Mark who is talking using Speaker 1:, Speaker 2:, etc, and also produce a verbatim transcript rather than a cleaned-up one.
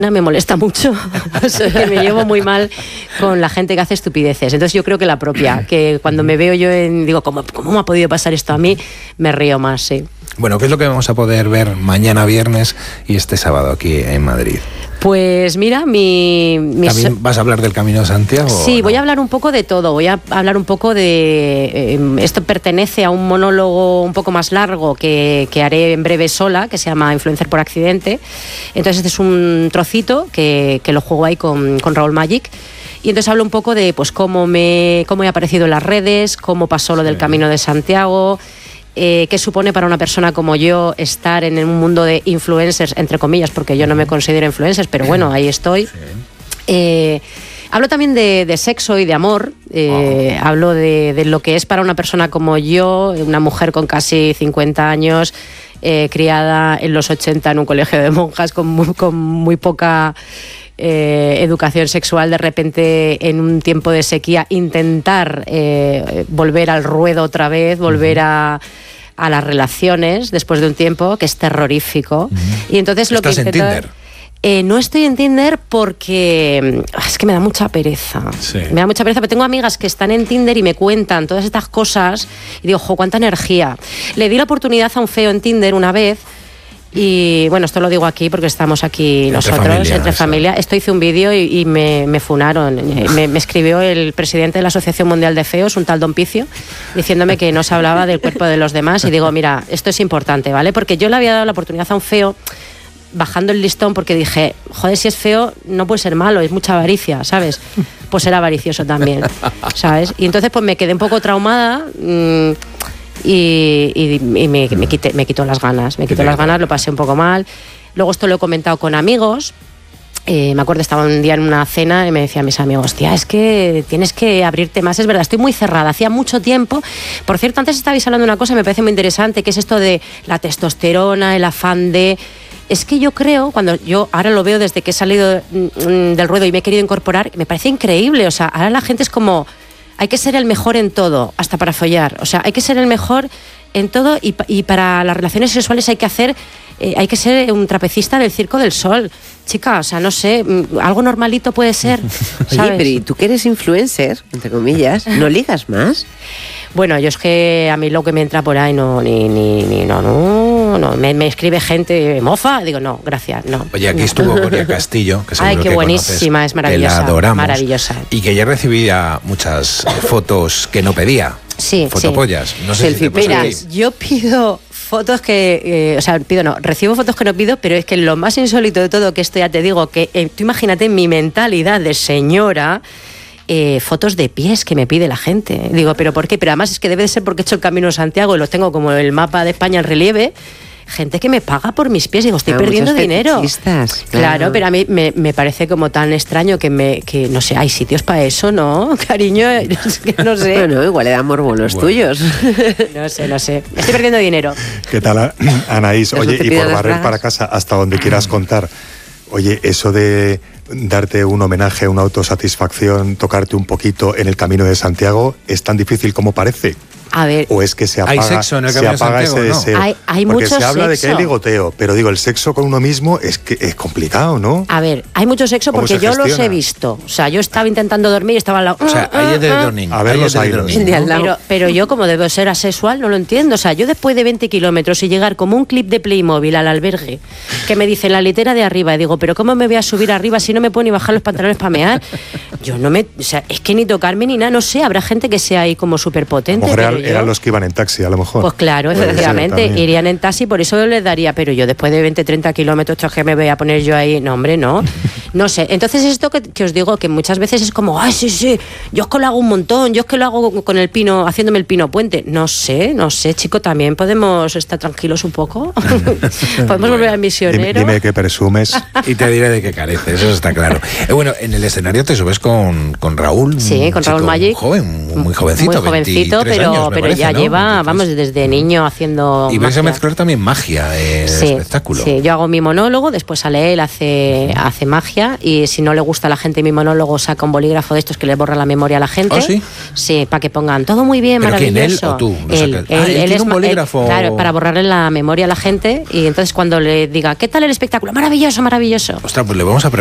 Speaker 1: me molesta mucho, o sea, que me llevo muy mal con la gente que hace estupideces. Entonces yo creo que la propia, que cuando me veo yo en, digo, ¿cómo, cómo me ha podido pasar esto a mí? Me río más, sí.
Speaker 2: Bueno, ¿qué es lo que vamos a poder ver mañana viernes y este sábado aquí en Madrid?
Speaker 1: Pues mira, mi... mi
Speaker 2: ¿También vas a hablar del Camino de Santiago?
Speaker 1: Sí,
Speaker 2: no?
Speaker 1: voy a hablar un poco de todo. Voy a hablar un poco de... Eh, esto pertenece a un monólogo un poco más largo que, que haré en breve sola, que se llama Influencer por accidente. Entonces este es un trocito que, que lo juego ahí con, con Raúl Magic. Y entonces hablo un poco de pues cómo me cómo he aparecido en las redes, cómo pasó lo del Camino de Santiago... Eh, ¿Qué supone para una persona como yo estar en un mundo de influencers, entre comillas, porque yo no me considero influencer, pero bueno, ahí estoy? Sí. Eh, hablo también de, de sexo y de amor, eh, oh. hablo de, de lo que es para una persona como yo, una mujer con casi cincuenta años, eh, criada en los ochenta en un colegio de monjas con muy, con muy poca... Eh, educación sexual, de repente en un tiempo de sequía intentar eh, volver al ruedo otra vez, volver uh-huh. a, a las relaciones después de un tiempo que es terrorífico. Uh-huh. Y entonces lo
Speaker 2: ¿Estás
Speaker 1: que
Speaker 2: en
Speaker 1: intento,
Speaker 2: Tinder?
Speaker 1: Eh, no estoy en Tinder porque es que me da mucha pereza. Sí. Me da mucha pereza, pero tengo amigas que están en Tinder y me cuentan todas estas cosas y digo, jo, cuánta energía. Le di la oportunidad a un feo en Tinder una vez. Y bueno, esto lo digo aquí porque estamos aquí entre nosotros, familia, entre familia. Esto hice un vídeo y, y me, me funaron. Me, me escribió el presidente de la Asociación Mundial de Feos, un tal Don Picio, diciéndome que no se hablaba del cuerpo de los demás. Y digo, mira, esto es importante, ¿vale? Porque yo le había dado la oportunidad a un feo bajando el listón porque dije, joder, si es feo no puede ser malo, es mucha avaricia, ¿sabes? Pues era avaricioso también, ¿sabes? Y entonces pues me quedé un poco traumada... Mmm, y, y, y me, me, quité, me quitó las ganas, me quitó las ganas, lo pasé un poco mal. Luego esto lo he comentado con amigos. Eh, me acuerdo, estaba un día en una cena y me decían mis amigos, tía, es que tienes que abrirte más, es verdad, estoy muy cerrada, hacía mucho tiempo. Por cierto, antes estabais hablando de una cosa que me parece muy interesante, que es esto de la testosterona, el afán de... Es que yo creo, cuando yo ahora lo veo desde que he salido del ruedo y me he querido incorporar, me parece increíble, o sea, ahora la gente es como... Hay que ser el mejor en todo, hasta para follar. O sea, hay que ser el mejor en todo y, y para las relaciones sexuales hay que hacer, eh, hay que ser un trapecista del Circo del Sol. Chica, o sea, no sé, algo normalito puede ser, ¿sabes?
Speaker 3: Oye, pero ¿y tú que eres influencer, entre comillas, no ligas más?
Speaker 1: Bueno, yo es que a mí lo que me entra por ahí no, ni, ni, ni no, no, no, me, me escribe gente mofa, digo no, gracias, no.
Speaker 2: Oye, aquí
Speaker 1: no.
Speaker 2: estuvo Gloria Castillo, que seguro
Speaker 1: Ay, qué
Speaker 2: que
Speaker 1: buenísima,
Speaker 2: conoces,
Speaker 1: es maravillosa,
Speaker 2: que la adoramos,
Speaker 1: maravillosa.
Speaker 2: Y que ayer recibía muchas fotos que no pedía.
Speaker 1: Sí,
Speaker 2: fotopollas.
Speaker 1: Sí.
Speaker 2: No sé
Speaker 1: Selfie.
Speaker 2: si te
Speaker 1: Mira,
Speaker 2: ahí.
Speaker 1: yo pido fotos que, eh, o sea, pido no, recibo fotos que no pido, pero es que lo más insólito de todo, que esto ya te digo, que eh, tú imagínate mi mentalidad de señora. Eh, fotos de pies que me pide la gente. Digo, ¿pero por qué? Pero además es que debe de ser porque he hecho el Camino de Santiago y los tengo como el mapa de España en relieve. Gente que me paga por mis pies. Digo, estoy claro, perdiendo dinero. Claro. claro, pero a mí me, me parece como tan extraño que, me, que, no sé, hay sitios para eso, ¿no? Cariño, es que no sé.
Speaker 3: Bueno, igual le dan morbo los bueno. tuyos.
Speaker 1: No sé, no sé. Estoy perdiendo dinero.
Speaker 4: ¿Qué tal, Anaís? Oye, y por barrer para casa, hasta donde quieras contar. Oye, eso de darte un homenaje, una autosatisfacción, tocarte un poquito en el Camino de Santiago, ¿es tan difícil como parece?
Speaker 1: A ver,
Speaker 4: o es que se apaga,
Speaker 2: ¿hay sexo en el
Speaker 4: se apaga
Speaker 2: de
Speaker 4: ese deseo.
Speaker 1: No. Hay, hay
Speaker 4: Porque
Speaker 1: mucho
Speaker 4: se habla
Speaker 1: sexo.
Speaker 4: de que hay ligoteo, pero digo, el sexo con uno mismo es que es complicado, ¿no?
Speaker 1: A ver, hay mucho sexo porque yo los he visto. O sea, yo estaba intentando dormir y estaba al lado.
Speaker 2: O sea, ahí es de dormir.
Speaker 4: A ver los aires.
Speaker 1: Pero, pero yo, como debo ser asexual, no lo entiendo. O sea, yo después de veinte kilómetros y llegar como un clip de Playmobil al albergue, que me dice la litera de arriba, y digo, ¿pero cómo me voy a subir arriba si no me puedo ni bajar los pantalones para mear? Yo no me. O sea, es que ni tocarme ni nada, no sé. Habrá gente que sea ahí como súper potente.
Speaker 4: A lo mejor eran los que iban en taxi, a lo mejor.
Speaker 1: Pues claro,
Speaker 4: Puede
Speaker 1: efectivamente, irían en taxi, por eso yo les daría, pero yo después de veinte, treinta kilómetros, que me voy a poner yo ahí, no, hombre, no. No sé, entonces esto que, que os digo, que muchas veces es como, ay, sí, sí, yo es que lo hago un montón, yo es que lo hago con el pino, haciéndome el pino puente. No sé, no sé, chico, también podemos estar tranquilos un poco. Podemos bueno, volver al misionero.
Speaker 4: Dime, dime que presumes.
Speaker 2: Y te diré de qué careces, eso está claro. Eh, bueno, en el escenario te subes con, con Raúl.
Speaker 1: Sí, con Raúl Magic.
Speaker 2: Joven, muy jovencito.
Speaker 1: Muy jovencito, pero,
Speaker 2: años,
Speaker 1: pero
Speaker 2: parece,
Speaker 1: ya
Speaker 2: ¿no?
Speaker 1: lleva,
Speaker 2: Entonces,
Speaker 1: vamos, desde niño haciendo.
Speaker 2: Y vais
Speaker 1: magia.
Speaker 2: a mezclar también magia en
Speaker 1: sí,
Speaker 2: el espectáculo.
Speaker 1: Sí, yo hago mi monólogo, después sale él, hace, hace magia. magia, y si no le gusta a la gente mi monólogo, saca un bolígrafo de estos que le borra la memoria a la gente.
Speaker 2: ¿Oh, sí?
Speaker 1: Sí, para que pongan todo muy bien,
Speaker 2: ¿Pero
Speaker 1: maravilloso.
Speaker 2: quién, él o tú?
Speaker 1: Él,
Speaker 2: sea,
Speaker 1: él,
Speaker 2: que,
Speaker 1: él,
Speaker 2: ah, él, él
Speaker 1: es
Speaker 2: un bolígrafo.
Speaker 1: Él, claro, para borrarle la memoria a la gente, y entonces cuando le diga, ¿qué tal el espectáculo? Maravilloso, maravilloso.
Speaker 2: Ostras, pues le vamos a